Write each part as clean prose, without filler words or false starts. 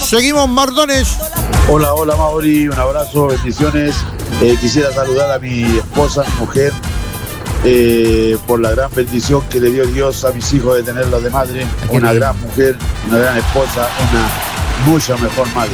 Seguimos, Mardones. Hola, Mauri, un abrazo, bendiciones. Quisiera saludar a mi esposa, mi mujer, por la gran bendición que le dio Dios a mis hijos de tenerlos de madre. Una gran mujer, una gran esposa, una mucha mejor madre.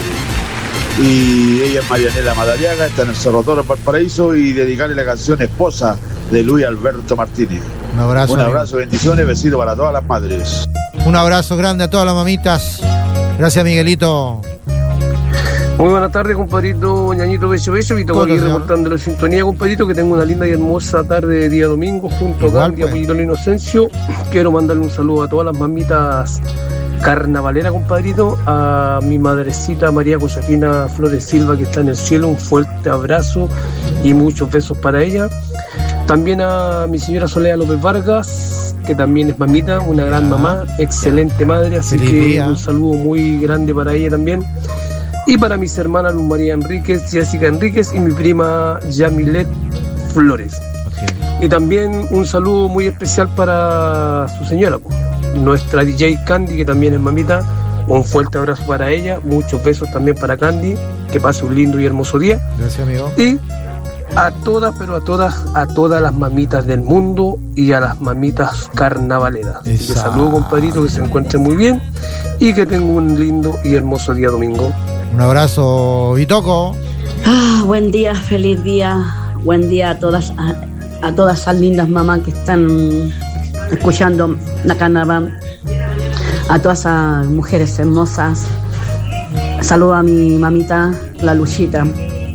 Y ella es Marianela Madariaga, está en el Cerro Toro, Valparaíso, y dedicarle la canción Esposa de Luis Alberto Martínez. Un abrazo, bendiciones, besitos para todas las madres. Un abrazo grande a todas las mamitas. Gracias, Miguelito. Muy buenas tardes, compadrito Ñañito Beso, y estamos aquí reportando la sintonía, compadrito, que tengo una linda y hermosa tarde de día domingo junto a Gandhi, Apoyito Inocencio. Quiero mandarle un saludo a todas las mamitas carnavaleras, compadrito, a mi madrecita María Josefina Flores Silva, que está en el cielo, un fuerte abrazo y muchos besos para ella. También a mi señora Soledad López Vargas, que también es mamita, una gran mamá, excelente madre, así que un saludo muy grande para ella también. Y para mis hermanas Luz María Enríquez, Jessica Enríquez y mi prima Yamilet Flores. Y también un saludo muy especial para su señora, nuestra DJ Candy, que también es mamita. Un fuerte abrazo para ella, muchos besos también para Candy, que pase un lindo y hermoso día. Gracias, amigo. Y a todas, pero a todas las mamitas del mundo y a las mamitas carnavaleras. Así que saludo, compadrito, que se encuentren muy bien y que tengan un lindo y hermoso día domingo. Un abrazo, Vitoco. Buen día, feliz día. Buen día a todas esas lindas mamás que están escuchando la carnaval. A todas esas mujeres hermosas. Saludo a mi mamita, la Luchita.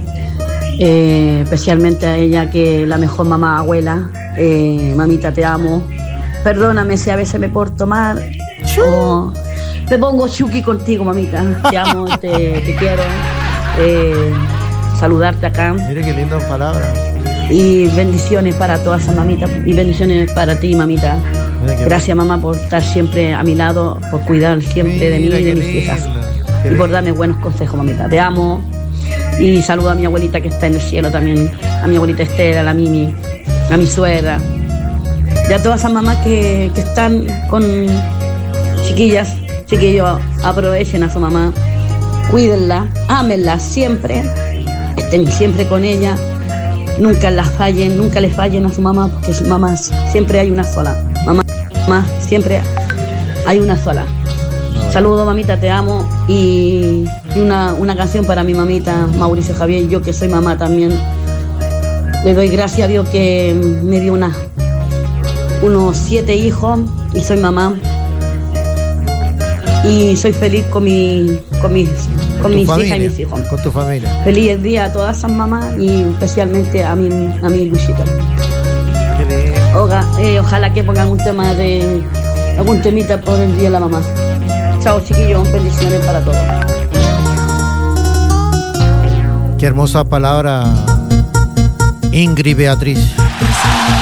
Especialmente a ella, que es la mejor mamá, abuela. Mamita, te amo. Perdóname si a veces me porto mal. Me pongo chuki contigo, mamita. Te amo, te quiero. Saludarte acá. Mire qué lindas palabras. Y bendiciones para todas esas mamitas. Y bendiciones para ti, mamita. Gracias, mamá, por estar siempre a mi lado, por cuidar siempre de mí y de mis hijas. Y por darme buenos consejos, mamita. Te amo. Y saludo a mi abuelita que está en el cielo también. A mi abuelita Estela, a la Mimi, a mi suegra. Y a todas esas mamás que están con chiquillas. Chiquillos, aprovechen a su mamá, cuídenla, ámenla siempre, estén siempre con ella, nunca les fallen a su mamá, porque su mamá siempre hay una sola. Mamá siempre hay una sola. Saludos, mamita, te amo. Y una canción para mi mamita Mauricio Javier, yo que soy mamá también. Le doy gracias a Dios que me dio unos 7 hijos y soy mamá. Y soy feliz con mis hijas y mis hijos. Con tu familia. Feliz día a todas esas mamás y especialmente a mi Luchita. Ojalá que pongan algún temita por el día de la mamá. Chao, chiquillos, bendiciones para todos. Qué hermosa palabra, Ingrid Beatriz.